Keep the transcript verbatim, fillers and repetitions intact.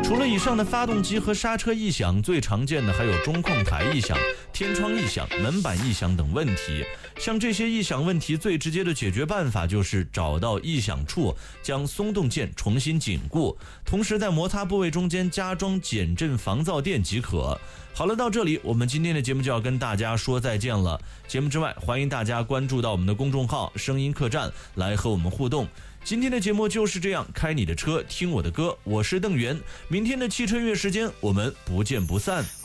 除了以上的发动机和刹车异响，最常见的还有中控台异响、天窗异响、门板异响等问题。像这些异响问题，最直接的解决办法就是找到异响处，将松动件重新紧固，同时在摩擦部位中间加装减震防噪垫即可。好了，到这里我们今天的节目就要跟大家说再见了。节目之外，欢迎大家关注到我们的公众号声音客栈来和我们互动。今天的节目就是这样，开你的车听我的歌，我是邓源，明天的汽车音乐时间我们不见不散。